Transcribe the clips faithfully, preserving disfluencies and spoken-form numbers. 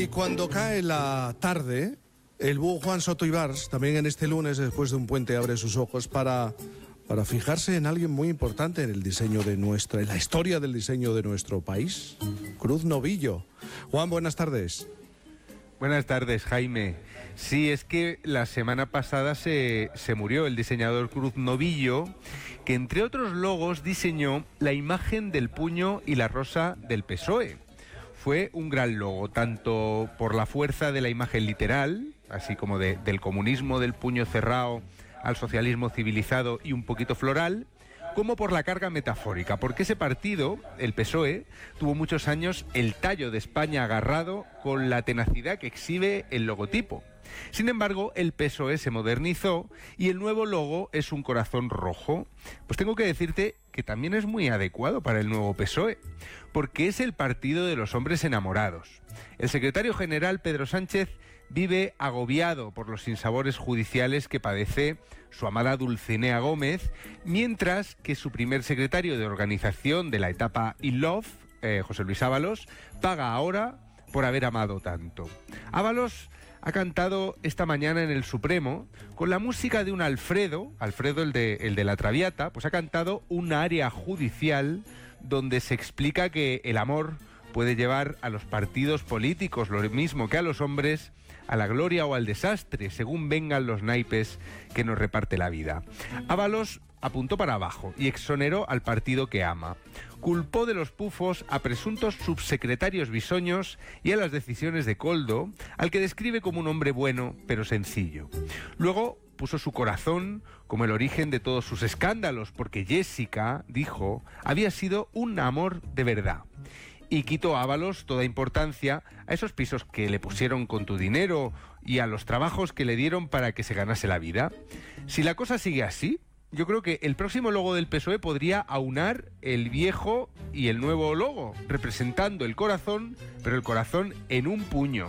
Y cuando cae la tarde, el búho Juan Soto Ibars, también en este lunes, después de un puente, abre sus ojos para, para fijarse en alguien muy importante en el diseño de nuestra, en la historia del diseño de nuestro país, Cruz Novillo. Juan, buenas tardes. Buenas tardes, Jaime. Sí, es que la semana pasada se, se murió el diseñador Cruz Novillo, que entre otros logos diseñó la imagen del puño y la rosa del P S O E. Fue un gran logo, tanto por la fuerza de la imagen literal, así como de, del comunismo del puño cerrado al socialismo civilizado y un poquito floral, como por la carga metafórica, porque ese partido, el P S O E, tuvo muchos años el tallo de España agarrado con la tenacidad que exhibe el logotipo. Sin embargo, el P S O E se modernizó y el nuevo logo es un corazón rojo. Pues tengo que decirte que también es muy adecuado para el nuevo P S O E, porque es el partido de los hombres enamorados. El secretario general, Pedro Sánchez, vive agobiado por los sinsabores judiciales que padece su amada Dulcinea Gómez, mientras que su primer secretario de organización de la etapa In Love, eh, José Luis Ábalos, paga ahora por haber amado tanto. Ábalos ha cantado esta mañana en el Supremo, con la música de un Alfredo, Alfredo el de, el de la Traviata, pues ha cantado un área judicial donde se explica que el amor puede llevar a los partidos políticos, lo mismo que a los hombres, a la gloria o al desastre, según vengan los naipes que nos reparte la vida. Ábalos apuntó para abajo y exoneró al partido que ama. Culpó de los pufos a presuntos subsecretarios bisoños y a las decisiones de Koldo, al que describe como un hombre bueno, pero sencillo. Luego puso su corazón como el origen de todos sus escándalos, porque Jessica, dijo, había sido un amor de verdad. Y quitó a Ábalos toda importancia a esos pisos que le pusieron con tu dinero y a los trabajos que le dieron para que se ganase la vida. Si la cosa sigue así, yo creo que el próximo logo del P S O E podría aunar el viejo y el nuevo logo, representando el corazón, pero el corazón en un puño.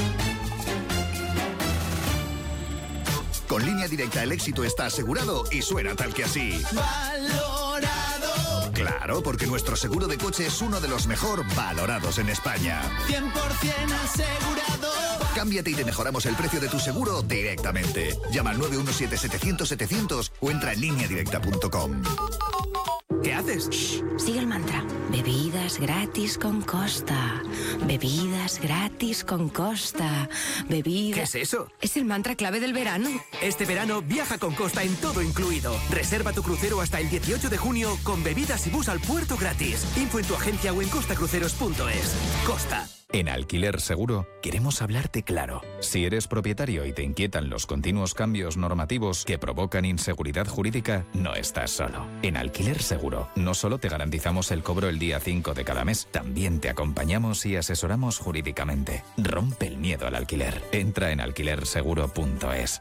Con Línea Directa el éxito está asegurado y suena tal que así. ¡Valorado! Claro, porque nuestro seguro de coche es uno de los mejor valorados en España. cien por ciento asegurado. Cámbiate y te mejoramos el precio de tu seguro directamente. Llama al nueve uno siete, setecientos, setecientos o entra en línea directa punto com. ¿Qué haces? Shh, sigue el mantra. Bebidas gratis con Costa. Bebidas gratis con Costa. Bebidas... ¿Qué es eso? Es el mantra clave del verano. Este verano viaja con Costa en todo incluido. Reserva tu crucero hasta el dieciocho de junio con bebidas y bus al puerto gratis. Info en tu agencia o en costa cruceros punto es. Costa. En Alquiler Seguro queremos hablarte claro. Si eres propietario y te inquietan los continuos cambios normativos que provocan inseguridad jurídica, no estás solo. En Alquiler Seguro no solo te garantizamos el cobro el día cinco de cada mes, también te acompañamos y asesoramos jurídicamente. Rompe el miedo al alquiler. Entra en alquiler seguro punto es.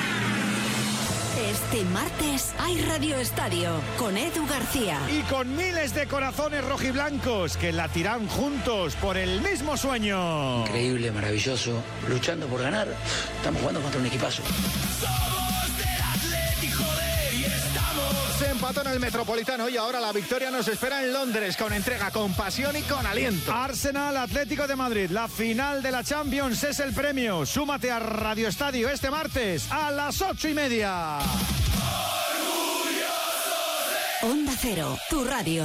Este martes hay Radio Estadio con Edu García. Y con miles de corazones rojiblancos que latirán juntos por el mismo sueño. Increíble, maravilloso, luchando por ganar. Estamos jugando contra un equipazo. Somos del Atleti, joder, y estamos. Se empató en el Metropolitano y ahora la victoria nos espera en Londres con entrega, con pasión y con aliento. Arsenal Atlético de Madrid, la final de la Champions es el premio. Súmate a Radio Estadio este martes a las ocho y media. Onda Cero, tu radio.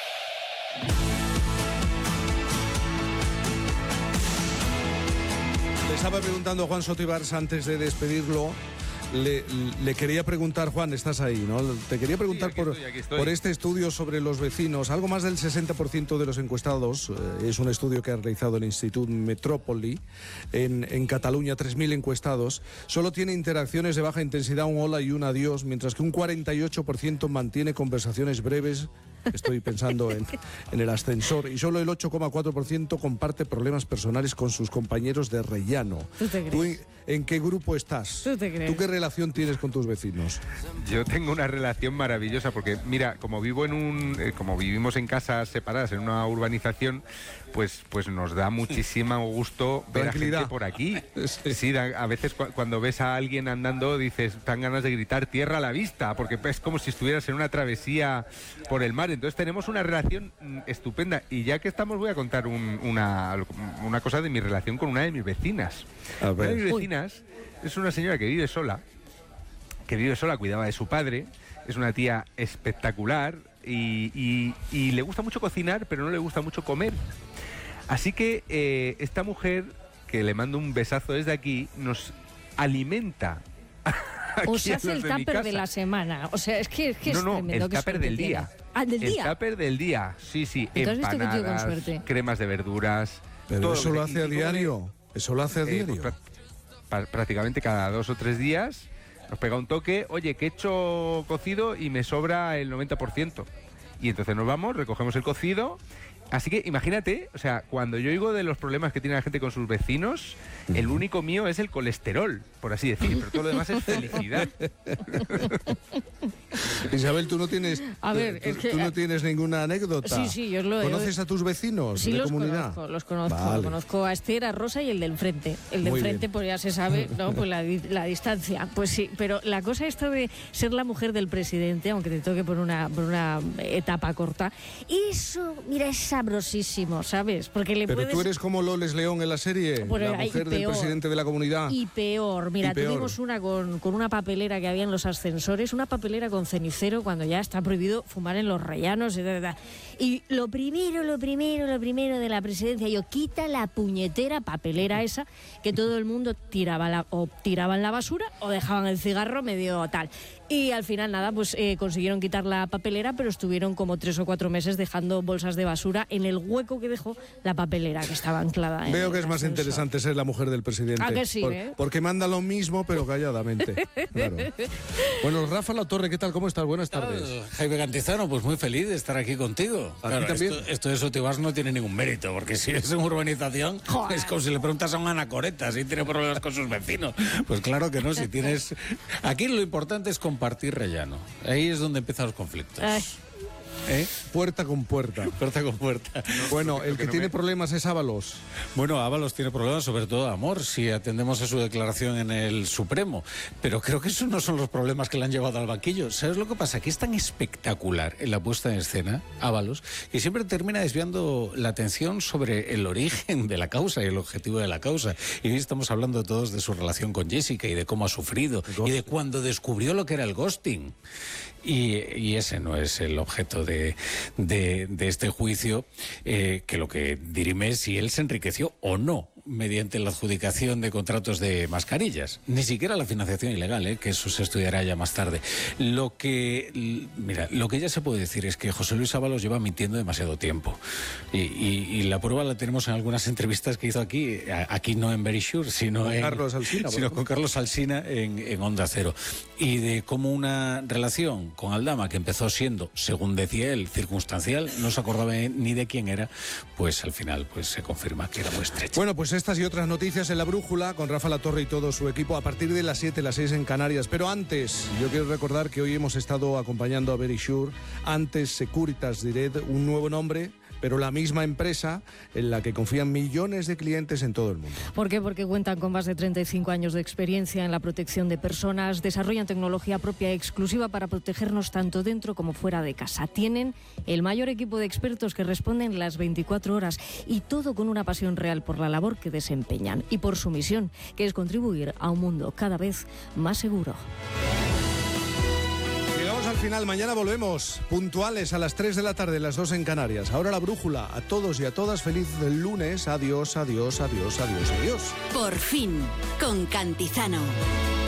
Le estaba preguntando a Juan Soto Ibars antes de despedirlo. Le, le quería preguntar, Juan, estás ahí, ¿no? Te quería preguntar sí, aquí por, estoy, aquí estoy. por este estudio sobre los vecinos. Algo más del sesenta por ciento de los encuestados, eh, es un estudio que ha realizado el Institut Metrópoli en, en Cataluña, tres mil encuestados, solo tiene interacciones de baja intensidad, un hola y un adiós, mientras que un cuarenta y ocho por ciento mantiene conversaciones breves. Estoy pensando en, en el ascensor. Y solo el ocho coma cuatro por ciento comparte problemas personales con sus compañeros de rellano. ¿Tú te crees? ¿Tú en, en qué grupo estás? ¿Tú te crees? ¿Tú qué relación tienes con tus vecinos? Yo tengo una relación maravillosa porque, mira, como vivo en un, eh, como vivimos en casas separadas en una urbanización, pues, pues nos da muchísimo gusto ver a gente por aquí. Sí, sí da, a veces cu cuando ves a alguien andando dices, dan ganas de gritar tierra a la vista, porque es como si estuvieras en una travesía por el mar. Entonces tenemos una relación estupenda. Y ya que estamos, voy a contar un, una, una cosa de mi relación con una de mis vecinas. A ver. Una de mis vecinas es una señora que vive sola, que vive sola, cuidaba de su padre, es una tía espectacular y, y, y le gusta mucho cocinar, pero no le gusta mucho comer. Así que eh, esta mujer, que le mando un besazo desde aquí, nos alimenta. O sea, hace el tupper de, de la semana. O sea, es que es, que no, es no, tremendo. el tupper del día. Ah, del día. El tupper del día, sí, sí. Empanadas, cremas de verduras. Pero todo eso lo lo que, hace a diario. De... Eso lo hace a eh, diario. Pues, prácticamente cada dos o tres días nos pega un toque, oye, que he hecho cocido y me sobra el noventa por ciento. Y entonces nos vamos, recogemos el cocido. Así que imagínate, o sea, cuando yo oigo de los problemas que tiene la gente con sus vecinos, el único mío es el colesterol, por así decir, pero todo lo demás es felicidad. Isabel, tú no tienes, a ver, tú, es que, tú no tienes ninguna anécdota. Sí, sí, yo lo ¿Conoces a tus vecinos sí, de los comunidad? Conozco, los conozco, vale. conozco a Esther, a Rosa y el del frente. El del Muy frente, bien. pues ya se sabe, ¿no? Pues la, la distancia. Pues sí, pero la cosa esta de ser la mujer del presidente, aunque te toque por una, por una etapa corta, eso, mira, es sabrosísimo, ¿sabes? Porque le Pero puedes... tú eres como Loles León en la serie, bueno, la mujer del presidente de la comunidad. Y peor, mira, y peor. tuvimos una con, con una papelera que había en los ascensores, una papelera con cenicero cuando ya está prohibido fumar en los rellanos y, y lo primero, lo primero, lo primero de la presidencia, yo quita la puñetera papelera esa que todo el mundo tiraba la, o tiraban la basura o dejaban el cigarro medio tal. Y al final nada, pues eh, consiguieron quitar la papelera, pero estuvieron como tres o cuatro meses dejando bolsas de basura en el hueco que dejó la papelera que estaba anclada. Veo que es más ascensor. interesante ser la mujer del presidente. ¿A que sí, Por, eh? Porque manda lo mismo, pero calladamente. Claro. Bueno, Rafa La Torre, ¿qué tal? ¿Cómo estás? Buenas tardes. Ah, Jaime Cantizano, pues muy feliz de estar aquí contigo. ¿A Claro, ti también? Esto, esto de Sotibás no tiene ningún mérito, porque si es en urbanización, Joder. es como si le preguntas a una anacoreta si tiene problemas con sus vecinos. Pues claro que no, si tienes... Aquí lo importante es compartir rellano. Ahí es donde empiezan los conflictos. Ay. ¿Eh? Puerta con puerta. Puerta con puerta. Bueno, el que tiene problemas es Ábalos. Bueno, Ábalos tiene problemas, sobre todo de amor, si atendemos a su declaración en el Supremo. Pero creo que esos no son los problemas que le han llevado al banquillo. ¿Sabes lo que pasa? Que es tan espectacular en la puesta en escena, Ábalos, que siempre termina desviando la atención sobre el origen de la causa y el objetivo de la causa. Y hoy estamos hablando todos de su relación con Jessica y de cómo ha sufrido y de cuando descubrió lo que era el ghosting. Y, y ese no es el objeto de, de, de este juicio, eh, que lo que dirime es si él se enriqueció o no mediante la adjudicación de contratos de mascarillas. Ni siquiera la financiación ilegal, ¿eh? Que eso se estudiará ya más tarde. Lo que, mira, lo que ya se puede decir es que José Luis Ábalos lleva mintiendo demasiado tiempo. Y, y, y la prueba la tenemos en algunas entrevistas que hizo aquí, aquí no en Very Sure, sino, con en, Carlos Alsina, sino con Carlos Alsina en, en Onda Cero. Y de cómo una relación con Aldama, que empezó siendo, según decía él, circunstancial, no se acordaba ni de quién era, pues al final pues se confirma que era muy estrecha. Bueno, pues estas y otras noticias en La Brújula con Rafa La Torre y todo su equipo a partir de las siete, las seis en Canarias. Pero antes, yo quiero recordar que hoy hemos estado acompañando a Very Sure, antes Securitas Direct, un nuevo nombre, pero la misma empresa en la que confían millones de clientes en todo el mundo. ¿Por qué? Porque cuentan con más de treinta y cinco años de experiencia en la protección de personas, desarrollan tecnología propia y exclusiva para protegernos tanto dentro como fuera de casa. Tienen el mayor equipo de expertos que responden las veinticuatro horas y todo con una pasión real por la labor que desempeñan y por su misión, que es contribuir a un mundo cada vez más seguro. Llegamos al final, mañana volvemos, puntuales a las tres de la tarde, las dos en Canarias. Ahora La Brújula, a todos y a todas, feliz lunes, adiós, adiós, adiós, adiós, adiós. Por fin, con Cantizano.